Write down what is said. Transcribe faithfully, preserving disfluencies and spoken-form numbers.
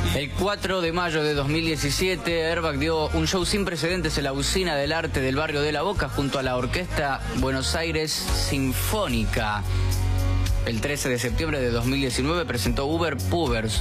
El cuatro de mayo de dos mil diecisiete, Airbag dio un show sin precedentes en la Usina del Arte del barrio de La Boca junto a la Orquesta Buenos Aires Sinfónica. El trece de septiembre de dos mil diecinueve presentó Uber Pubers,